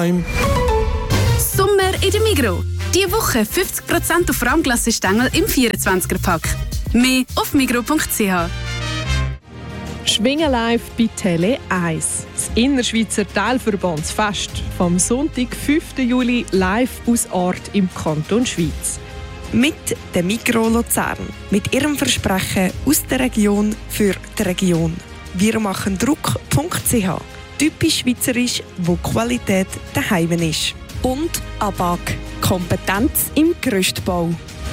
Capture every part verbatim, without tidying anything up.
Sommer in der Migros. Diese Woche fünfzig Prozent auf Rahmglassestängel im vierundzwanziger-Pack. Mehr auf migros punkt c h. Schwingen live bei Tele eins. Das Innerschweizer Teilverbandsfest vom Sonntag, fünften Juli, live aus Ort im Kanton Schweiz. Mit der Migros Luzern. Mit ihrem Versprechen aus der Region für die Region. Wir machen Druck punkt c h. Typisch schweizerisch, wo Qualität daheim ist. Und A B A G. Kompetenz im Gerüstbau.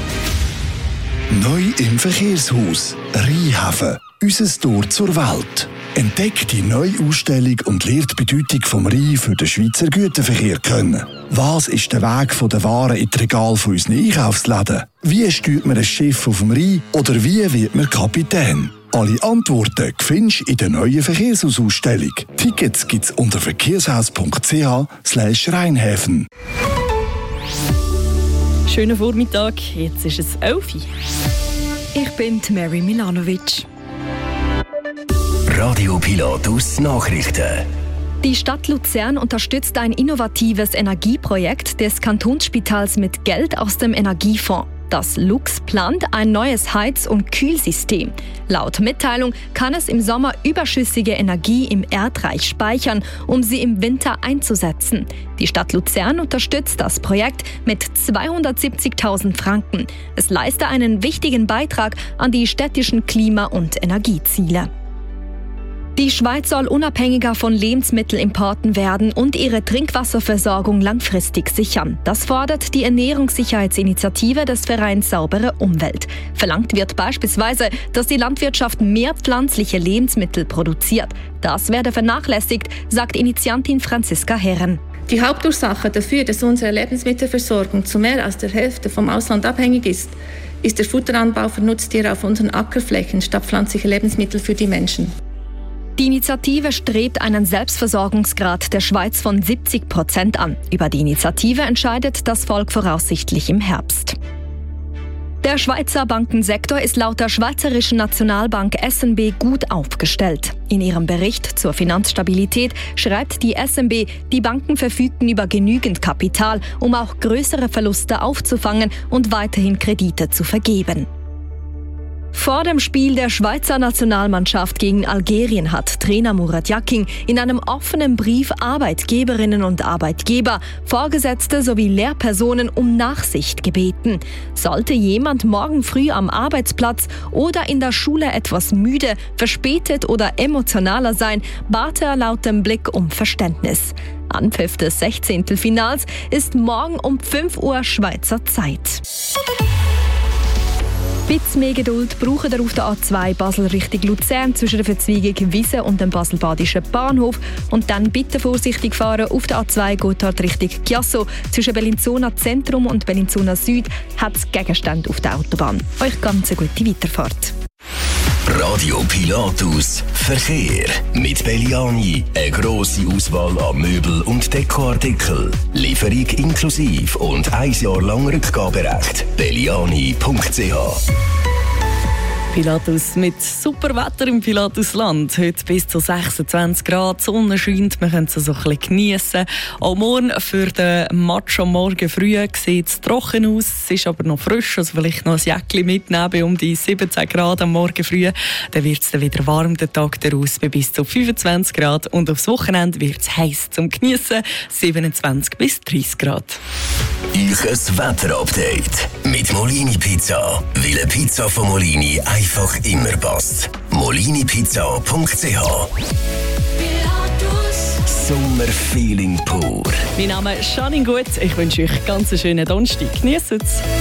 Neu im Verkehrshaus. Rheinhafen. Unser Tor zur Welt. Entdeckt die neue Ausstellung und lernt die Bedeutung vom Rhein für den Schweizer Güterverkehr kennen. Was ist der Weg von der Waren in die Regal von unseren Einkaufsläden? Wie steuert man ein Schiff auf dem Rhein? Oder wie wird man Kapitän? Alle Antworten findest du in der neuen Verkehrshausausstellung. Tickets gibt's unter verkehrshaus punkt c h slash Rheinhäfen. Schönen Vormittag, jetzt ist es elf Uhr. Ich bin Mary Milanovic. Radio Pilatus Nachrichten. Die Stadt Luzern unterstützt ein innovatives Energieprojekt des Kantonsspitals mit Geld aus dem Energiefonds. Das Lux plant ein neues Heiz- und Kühlsystem. Laut Mitteilung kann es im Sommer überschüssige Energie im Erdreich speichern, um sie im Winter einzusetzen. Die Stadt Luzern unterstützt das Projekt mit zweihundertsiebzigtausend Franken. Es leiste einen wichtigen Beitrag an die städtischen Klima- und Energieziele. Die Schweiz soll unabhängiger von Lebensmittelimporten werden und ihre Trinkwasserversorgung langfristig sichern. Das fordert die Ernährungssicherheitsinitiative des Vereins Saubere Umwelt. Verlangt wird beispielsweise, dass die Landwirtschaft mehr pflanzliche Lebensmittel produziert. Das werde vernachlässigt, sagt Initiantin Franziska Herren. Die Hauptursache dafür, dass unsere Lebensmittelversorgung zu mehr als der Hälfte vom Ausland abhängig ist, ist der Futteranbau für Nutztiere auf unseren Ackerflächen statt pflanzliche Lebensmittel für die Menschen. Die Initiative strebt einen Selbstversorgungsgrad der Schweiz von siebzig Prozent an. Über die Initiative entscheidet das Volk voraussichtlich im Herbst. Der Schweizer Bankensektor ist laut der Schweizerischen Nationalbank S N B gut aufgestellt. In ihrem Bericht zur Finanzstabilität schreibt die S N B, die Banken verfügten über genügend Kapital, um auch größere Verluste aufzufangen und weiterhin Kredite zu vergeben. Vor dem Spiel der Schweizer Nationalmannschaft gegen Algerien hat Trainer Murat Yakin in einem offenen Brief Arbeitgeberinnen und Arbeitgeber, Vorgesetzte sowie Lehrpersonen um Nachsicht gebeten. Sollte jemand morgen früh am Arbeitsplatz oder in der Schule etwas müde, verspätet oder emotionaler sein, bat er laut dem Blick um Verständnis. Anpfiff des Sechzehntelfinals ist morgen um fünf Uhr Schweizer Zeit. Ein bisschen mehr Geduld braucht ihr auf der A zwei Basel Richtung Luzern zwischen der Verzweigung Wiese und dem Baselbadischen Bahnhof. Und dann bitte vorsichtig fahren auf der A zwei Gotthard Richtung Chiasso. Zwischen Bellinzona Zentrum und Bellinzona Süd hat es Gegenstände auf der Autobahn. Euch ganz eine gute Weiterfahrt. Radio Pilatus Verkehr. Mit Belliani eine grosse Auswahl an Möbel- und Dekoartikeln. Lieferung inklusive und ein Jahr lang Rückgaberecht. belliani punkt c h. Pilatus mit super Wetter im Pilatusland. Heute bis zu sechsundzwanzig Grad, die Sonne scheint, wir können es so ein bisschen geniessen. Auch morgen für den Match am Morgen früh sieht es trocken aus, es ist aber noch frisch, also vielleicht noch ein Jäckchen mitnehmen um die siebzehn Grad am Morgen früh. Dann wird es dann wieder warm, den Tag daraus bei bis zu fünfundzwanzig Grad und aufs Wochenende wird es heiß zum Geniessen, siebenundzwanzig bis dreißig Grad. Euch ein Wetterupdate mit Molini Pizza, weil eine Pizza von Molini einfach immer passt. molini pizza punkt c h. Sommerfeeling pur. Mein Name ist Janine Gut, ich wünsche euch ganz einen schönen Donnerstag. Genießt es!